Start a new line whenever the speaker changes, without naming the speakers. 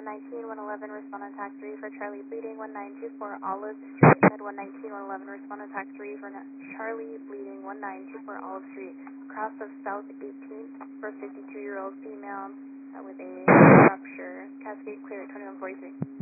119, 111, respond on tax 3 for Charlie bleeding, 1924 Olive Street. Med 119, 111, respond on tax 3 for Charlie bleeding, 1924 Olive Street. Cross of South 18th for 52-year-old female with a rupture. Cascade clear at 2143.